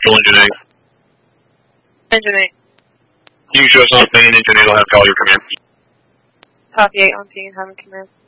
Control Engine 8. Engine 8. You can show us on the plane, Engine 8 will have to call your command. Copy 8 on ping and having command.